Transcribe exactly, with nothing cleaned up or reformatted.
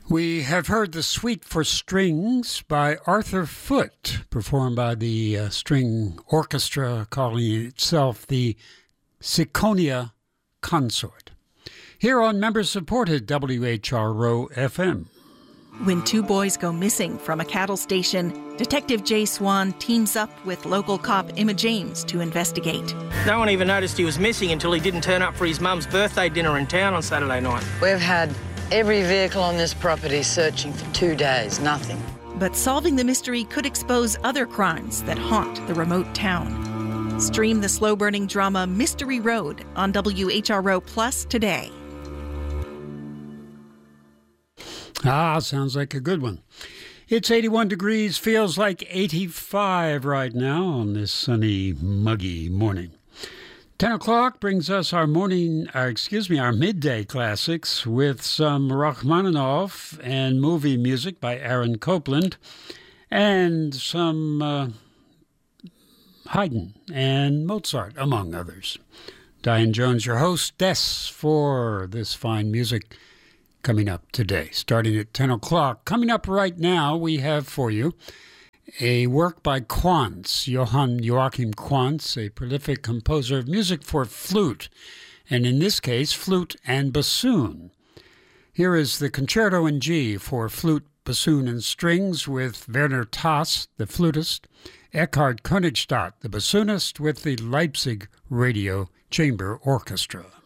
We have heard the Suite for Strings by Arthur Foote, performed by the uh, string orchestra calling itself the Ciconia Consort. Here on member-supported W H R O F M. When two boys go missing from a cattle station, Detective Jay Swan teams up with local cop Emma James to investigate. No one even noticed he was missing until he didn't turn up for his mum's birthday dinner in town on Saturday night. We've had every vehicle on this property searching for two days, nothing. But solving the mystery could expose other crimes that haunt the remote town. Stream the slow-burning drama Mystery Road on W H R O Plus today. Ah, sounds like a good one. It's eighty-one degrees, feels like eighty-five right now on this sunny, muggy morning. ten o'clock brings us our morning, uh, excuse me, our midday classics with some Rachmaninoff and movie music by Aaron Copland and some uh, Haydn and Mozart, among others. Diane Jones, your hostess for this fine music coming up today, starting at ten o'clock. Coming up right now, we have for you a work by Quantz, Johann Joachim Quantz, a prolific composer of music for flute, and in this case, flute and bassoon. Here is the Concerto in G for flute, bassoon, and strings with Werner Tass, the flutist, Eckhard Königstadt, the bassoonist, with the Leipzig Radio Chamber Orchestra.